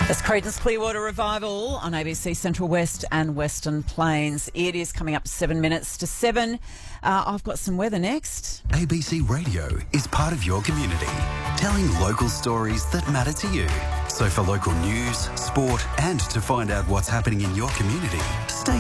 It's Creedence Clearwater Revival on ABC Central West and Western Plains. It is coming up 7 minutes to 7. I've got some weather next. ABC Radio is part of your community, telling local stories that matter to you. So for local news, sport and to find out what's happening in your community,